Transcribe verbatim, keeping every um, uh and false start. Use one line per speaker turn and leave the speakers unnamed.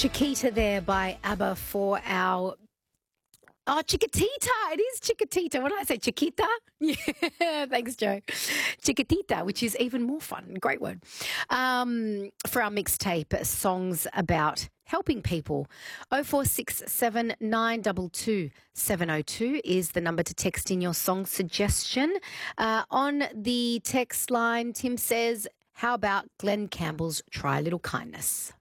Chiquita there by ABBA for our... Oh, Chiquitita. It is Chiquitita. What did I say? Chiquita? Yeah, thanks, Joe. Chiquitita, which is even more fun. Great word. Um, for our mixtape, songs about helping people. oh four six seven nine two two seven oh two is the number to text in your song suggestion. Uh, on the text line, Tim says, how about Glenn Campbell's Try a Little Kindness?